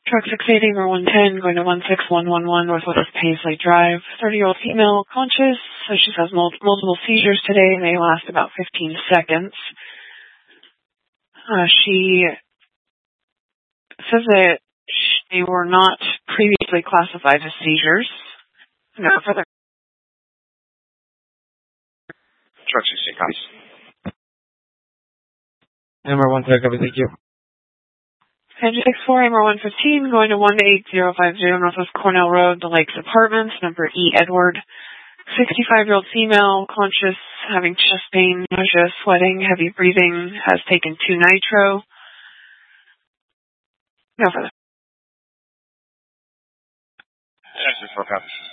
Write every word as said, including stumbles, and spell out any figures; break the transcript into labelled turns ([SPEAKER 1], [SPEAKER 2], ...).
[SPEAKER 1] Truck six eighty, Mer one ten, going to one six one one one Northwest Paisley Drive. thirty-year-old female, conscious. So she has mul- multiple seizures today, and they last about fifteen seconds. Uh, she says that they were not previously classified as seizures. No further.
[SPEAKER 2] Truck sixteen copies.
[SPEAKER 3] Number one ten, copy, thank you.
[SPEAKER 1] Engine six four, Amber one fifteen, going to one eight zero five zero Northwest Cornell Road, The Lakes Apartments, number E. Edward. sixty-five-year-old female, conscious, having chest pain, nausea, sweating, heavy breathing, has taken two nitro. No further.
[SPEAKER 2] Engine six four copies.